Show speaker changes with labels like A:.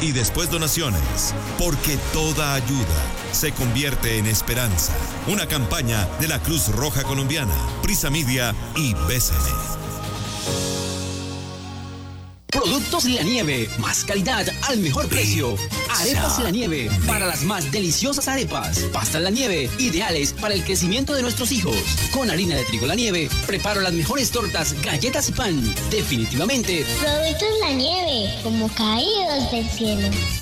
A: y después donaciones, porque toda ayuda se convierte en esperanza. Una campaña de la Cruz Roja Colombiana, Prisa Media y BCN.
B: Productos La Nieve, más calidad al mejor precio. Arepas La Nieve, para las más deliciosas arepas. Pastas La Nieve, ideales para el crecimiento de nuestros hijos. Con harina de trigo La Nieve, preparo las mejores tortas, galletas y pan. Definitivamente.
C: Productos La Nieve, como caídos del cielo.